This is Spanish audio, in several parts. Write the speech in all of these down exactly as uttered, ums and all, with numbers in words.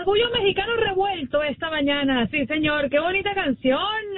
Orgullo Mexicano revuelto esta mañana, sí señor, qué bonita canción.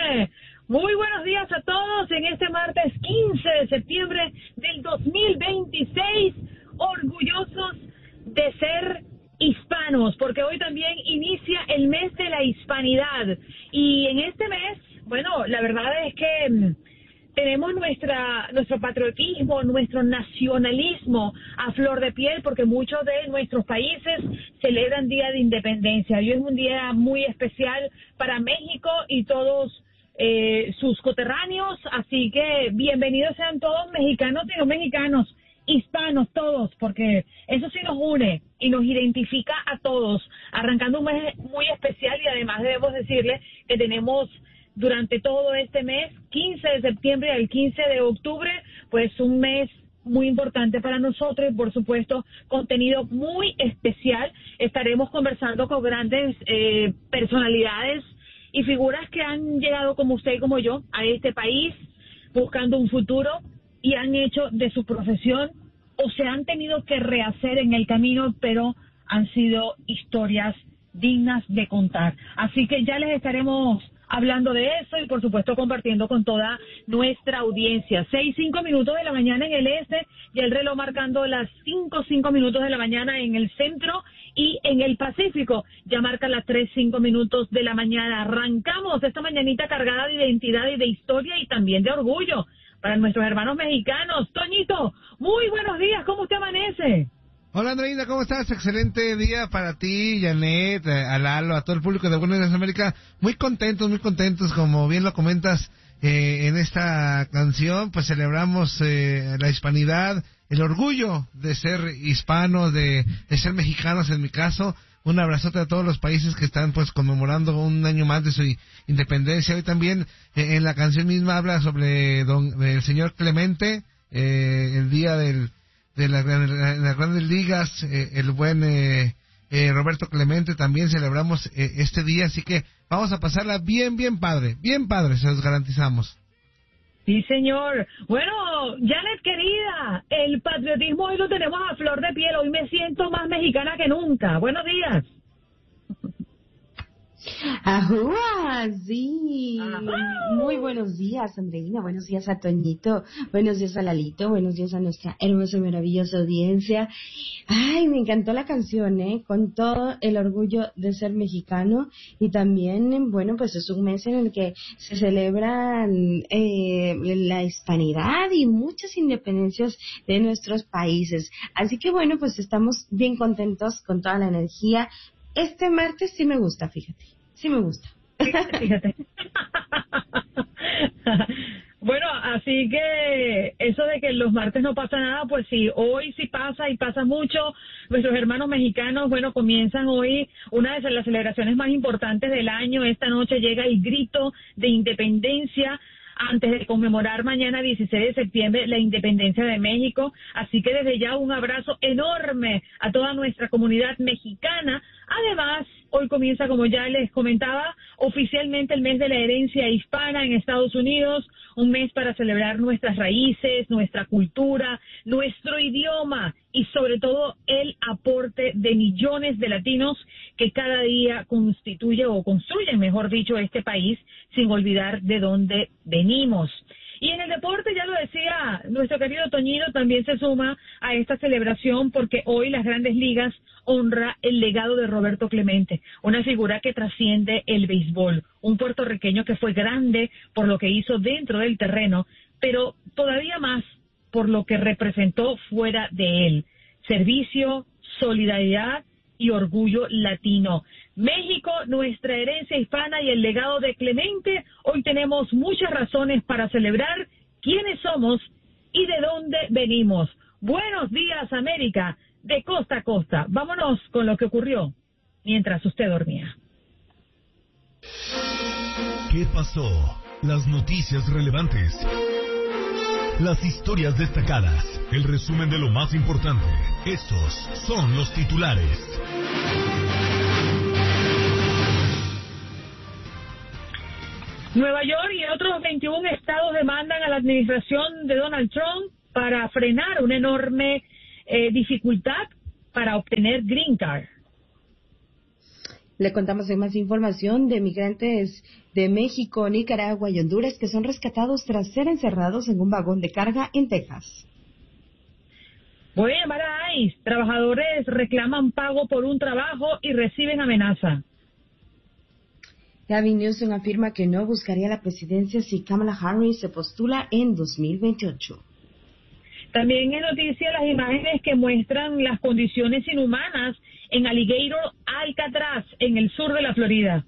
Muy buenos días a todos en este martes quince de septiembre del dos mil veintiséis, orgullosos de ser hispanos, porque hoy también inicia el mes de la hispanidad, y en este mes, bueno, la verdad es que tenemos nuestra nuestro patriotismo, nuestro nacionalismo a flor de piel, porque muchos de nuestros países celebran Día de Independencia. Hoy es un día muy especial para México y todos eh, sus coterráneos, así que bienvenidos sean todos, mexicanos y no mexicanos, hispanos todos, porque eso sí nos une y nos identifica a todos, arrancando un mes muy especial. Y además debemos decirle que tenemos durante todo este mes, quince de septiembre al quince de octubre, pues un mes muy importante para nosotros y por supuesto contenido muy especial. Estaremos conversando con grandes eh, personalidades y figuras que han llegado como usted y como yo a este país buscando un futuro y han hecho de su profesión o se han tenido que rehacer en el camino, pero han sido historias dignas de contar. Así que ya les estaremos hablando de eso y por supuesto compartiendo con toda nuestra audiencia. Seis, cinco minutos de la mañana en el este y el reloj marcando las cinco, cinco minutos de la mañana en el centro y en el Pacífico. Ya marca las tres, cinco minutos de la mañana. Arrancamos esta mañanita cargada de identidad y de historia y también de orgullo para nuestros hermanos mexicanos. Toñito, muy buenos días, ¿cómo usted amanece? Hola Andreina, ¿cómo estás? Excelente día para ti, Janet, a Lalo, a todo el público de Buenos Días América. Muy contentos, muy contentos, como bien lo comentas eh, en esta canción, pues celebramos eh, la hispanidad, el orgullo de ser hispanos, de, de ser mexicanos en mi caso. Un abrazote a todos los países que están pues conmemorando un año más de su independencia. Hoy también eh, en la canción misma habla sobre don, el señor Clemente, eh, el día del de la, la, las grandes ligas, eh, el buen eh, eh, Roberto Clemente. También celebramos eh, este día, así que vamos a pasarla bien, bien padre, bien padre, se los garantizamos. Sí, señor. Bueno, Janet querida, el patriotismo hoy lo tenemos a flor de piel, hoy me siento más mexicana que nunca. Buenos días. ¡Ajúa! Sí. Ajá. Muy buenos días, Andreina. Buenos días a Toñito. Buenos días a Lalito. Buenos días a nuestra hermosa y maravillosa audiencia. Ay, me encantó la canción, ¿eh? Con todo el orgullo de ser mexicano. Y también, bueno, pues es un mes en el que se celebran eh, la hispanidad y muchas independencias de nuestros países. Así que, bueno, pues estamos bien contentos con toda la energía. Este martes sí me gusta, fíjate, sí me gusta. Fíjate. Bueno, así que eso de que los martes no pasa nada, pues sí, hoy sí pasa y pasa mucho. Nuestros hermanos mexicanos, bueno, comienzan hoy una de las celebraciones más importantes del año. Esta noche llega el grito de independencia antes de conmemorar mañana dieciséis de septiembre la independencia de México. Así que desde ya un abrazo enorme a toda nuestra comunidad mexicana. Además, hoy comienza, como ya les comentaba, oficialmente el mes de la herencia hispana en Estados Unidos, un mes para celebrar nuestras raíces, nuestra cultura, nuestro idioma y sobre todo el aporte de millones de latinos que cada día constituye o construyen, mejor dicho, este país, sin olvidar de dónde venimos. Y en el deporte, ya lo decía nuestro querido Toñito, también se suma a esta celebración porque hoy las Grandes Ligas honra el legado de Roberto Clemente, una figura que trasciende el béisbol, un puertorriqueño que fue grande por lo que hizo dentro del terreno, pero todavía más por lo que representó fuera de él: servicio, solidaridad y orgullo latino. México, nuestra herencia hispana y el legado de Clemente. Hoy tenemos muchas razones para celebrar quiénes somos y de dónde venimos. Buenos días, América, de costa a costa. Vámonos con lo que ocurrió mientras usted dormía. ¿Qué pasó? Las noticias relevantes. Las historias destacadas. El resumen de lo más importante. Estos son los titulares. Nueva York y otros veintiún estados demandan a la administración de Donald Trump para frenar una enorme eh, dificultad para obtener Green Card. Le contamos en más información de migrantes de México, Nicaragua y Honduras que son rescatados tras ser encerrados en un vagón de carga en Texas. Voy a llamar a ICE. Trabajadores reclaman pago por un trabajo y reciben amenaza. Gavin Newsom afirma que no buscaría la presidencia si Kamala Harris se postula en dos mil veintiocho. También es noticia las imágenes que muestran las condiciones inhumanas en Alligator, Alcatraz, en el sur de la Florida.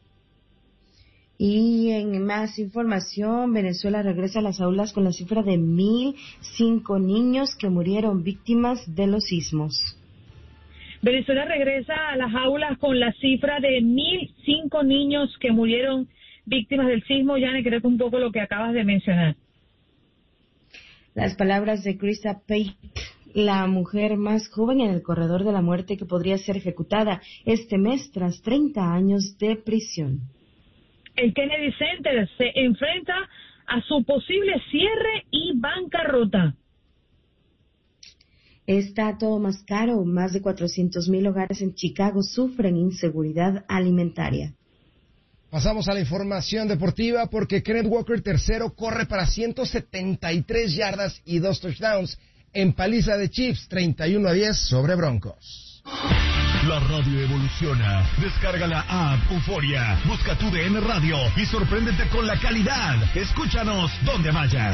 Y en más información, Venezuela regresa a las aulas con la cifra de mil cinco niños que murieron víctimas de los sismos. Venezuela regresa a las aulas con la cifra de mil cinco niños que murieron víctimas del sismo. Yane, creo que un poco lo que acabas de mencionar. Las palabras de Krista Paik, la mujer más joven en el corredor de la muerte que podría ser ejecutada este mes tras treinta años de prisión. El Kennedy Center se enfrenta a su posible cierre y bancarrota. Está todo más caro. Más de cuatrocientos mil hogares en Chicago sufren inseguridad alimentaria. Pasamos a la información deportiva porque Kenneth Walker tercero corre para ciento setenta y tres yardas y dos touchdowns en paliza de Chiefs, treinta y uno a diez sobre Broncos. La radio evoluciona. Descarga la app Euforia, busca tu D N Radio y sorpréndete con la calidad. Escúchanos donde vayas.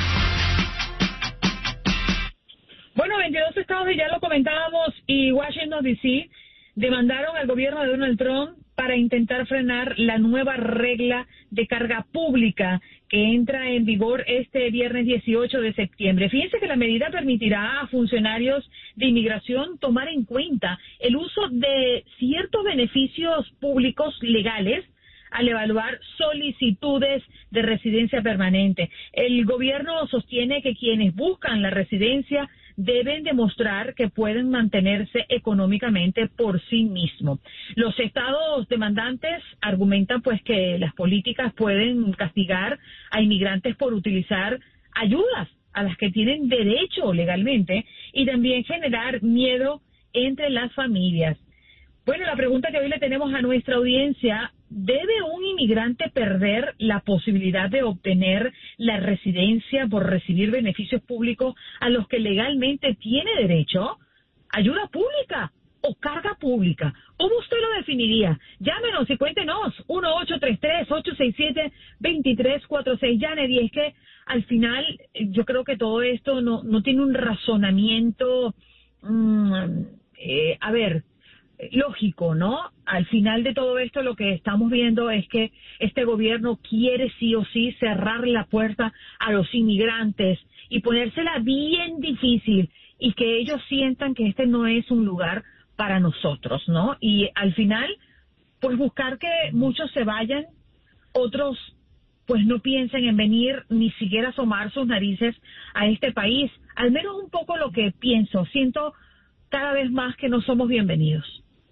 Bueno, veintidós estados, y ya lo comentábamos, y Washington D C demandaron al gobierno de Donald Trump para intentar frenar la nueva regla de carga pública que entra en vigor este viernes dieciocho de septiembre. Fíjense que la medida permitirá a funcionarios de inmigración tomar en cuenta el uso de ciertos beneficios públicos legales al evaluar solicitudes de residencia permanente. El gobierno sostiene que quienes buscan la residencia deben demostrar que pueden mantenerse económicamente por sí mismos. Los estados demandantes argumentan pues que las políticas pueden castigar a inmigrantes por utilizar ayudas a las que tienen derecho legalmente y también generar miedo entre las familias. Bueno, la pregunta que hoy le tenemos a nuestra audiencia: ¿debe un inmigrante perder la posibilidad de obtener la residencia por recibir beneficios públicos a los que legalmente tiene derecho? ¿Ayuda pública o carga pública? ¿Cómo usted lo definiría? Llámenos y cuéntenos. uno ocho tres tres, ocho seis siete, dos tres cuatro seis. Janet, y es que al final yo creo que todo esto no, no tiene un razonamiento, mmm, eh, a ver, lógico, ¿no? Al final de todo esto lo que estamos viendo es que este gobierno quiere sí o sí cerrar la puerta a los inmigrantes y ponérsela bien difícil y que ellos sientan que este no es un lugar para nosotros, ¿no? Y al final, pues buscar que muchos se vayan, otros pues no piensen en venir ni siquiera asomar sus narices a este país. Al menos un poco lo que pienso. Siento cada vez más que no somos bienvenidos.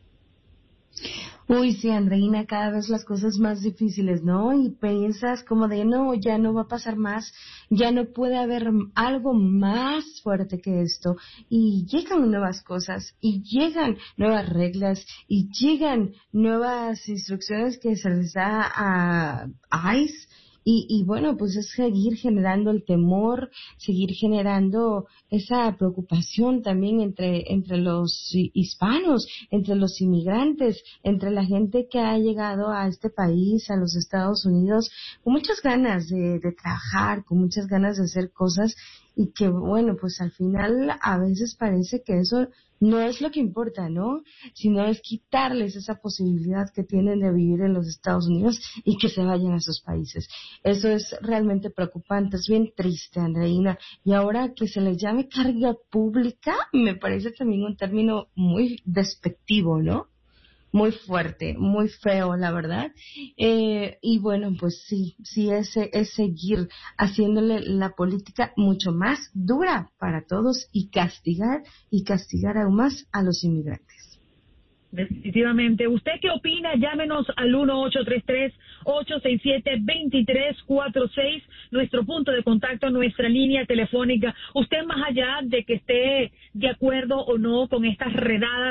Uy, sí, Andreina, cada vez las cosas más difíciles, ¿no? Y piensas como de, no, ya no va a pasar más, ya no puede haber algo más fuerte que esto. Y llegan nuevas cosas, y llegan nuevas reglas, y llegan nuevas instrucciones que se les da a ICE. Y, y bueno, pues es seguir generando el temor, seguir generando esa preocupación también entre, entre los hispanos, entre los inmigrantes, entre la gente que ha llegado a este país, a los Estados Unidos, con muchas ganas de, de trabajar, con muchas ganas de hacer cosas, y que bueno, pues al final a veces parece que eso no es lo que importa, ¿no? Sino es quitarles esa posibilidad que tienen de vivir en los Estados Unidos y que se vayan a sus países. Eso es realmente preocupante, es bien triste, Andreina. Y ahora que se les llame carga pública, me parece también un término muy despectivo, ¿no? Muy fuerte, muy feo, la verdad. Eh, y bueno, pues sí, sí es, es seguir haciéndole la política mucho más dura para todos y castigar y castigar aún más a los inmigrantes. Definitivamente. ¿Usted qué opina? Llámenos al uno ocho tres tres, ocho seis siete, dos tres cuatro seis, nuestro punto de contacto, nuestra línea telefónica. Usted, más allá de que esté de acuerdo o no con estas redadas